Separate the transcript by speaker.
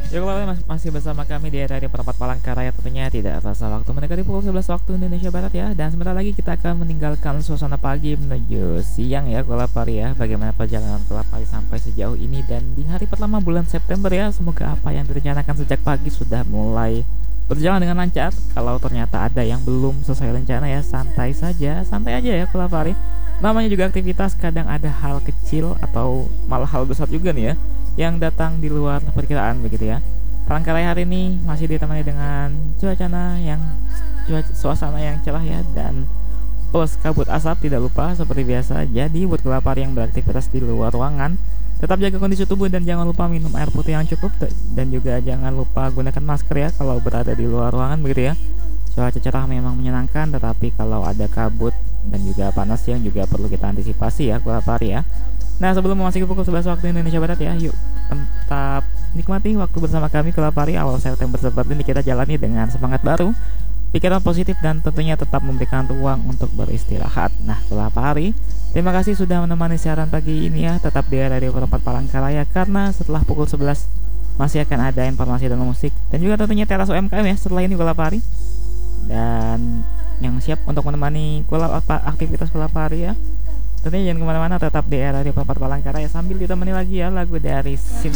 Speaker 1: Ya kalau masih bersama kami di area Perempat Palangkaraya, tentunya tidak terasa waktu mendekati pukul 11 waktu Indonesia Barat ya. Dan sebentar lagi kita akan meninggalkan suasana pagi menuju siang ya Kolapari ya. Bagaimana perjalanan Kolapari sampai sejauh ini dan di hari pertama bulan September ya. Semoga apa yang direncanakan sejak pagi sudah mulai berjalan dengan lancar. Kalau ternyata ada yang belum sesuai rencana ya, santai saja, santai aja ya Kolapari. Namanya juga aktivitas, kadang ada hal kecil atau malah hal besar juga nih ya yang datang di luar perkiraan begitu ya. Palangkaraya hari ini masih ditemani dengan suasana yang cerah ya, dan plus kabut asap tidak lupa seperti biasa. Jadi buat kelapar yang beraktivitas di luar ruangan, tetap jaga kondisi tubuh dan jangan lupa minum air putih yang cukup, dan juga jangan lupa gunakan masker ya kalau berada di luar ruangan begitu ya. Cuaca cerah memang menyenangkan, tetapi kalau ada kabut dan juga panas yang juga perlu kita antisipasi ya kelapar ya. Nah, sebelum memasuki pukul 11 waktu Indonesia Barat ya, yuk tetap nikmati waktu bersama kami Kelapari awal September seperti ini. Kita jalani dengan semangat baru, pikiran positif, dan tentunya tetap memberikan ruang untuk beristirahat. Nah, Kelapari, terima kasih sudah menemani siaran pagi ini ya. Tetap di Radio Perempat Palangkaraya, karena setelah pukul 11 masih akan ada informasi dan musik, dan juga tentunya teras UMKM ya setelah ini Kelapari. Dan yang siap untuk menemani aktivitas Kelapari ya, tentunya jangan kemana-mana, tetap di era di Perempat Palangkaraya sambil ditemani lagi ya lagu dari Sim